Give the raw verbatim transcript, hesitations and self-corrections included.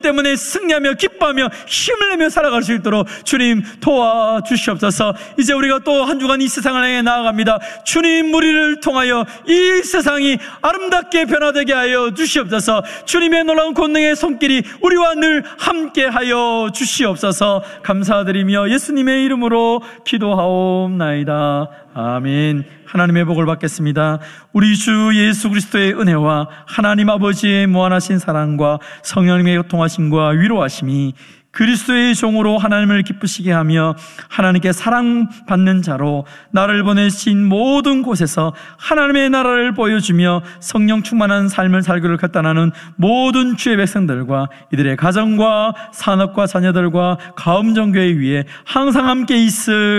때문에 승리하며 기뻐하며 힘을 내며 살아갈 수 있도록 주님 도와주시옵소서. 이제 우리가 또 한 주간 이 세상을 향해 나아갑니다. 주님, 우리를 통하여 이 세상이 아름답게 변화되게 하여 주시옵소서. 주님의 놀라운 권능의 손길이 우리와 늘 함께하여 주시옵소서. 감사드리며 예수님의 이름으로 기도하옵나이다. 아멘. 하나님의 복을 받겠습니다. 우리 주 예수 그리스도의 은혜와 하나님 아버지의 무한하신 사랑과 성령님의 교통하심과 위로하심이 그리스도의 종으로 하나님을 기쁘시게 하며 하나님께 사랑받는 자로 나를 보내신 모든 곳에서 하나님의 나라를 보여주며 성령 충만한 삶을 살기를 결단하는 모든 주의 백성들과 이들의 가정과 산업과 자녀들과 가음정교회 위에 항상 함께 있을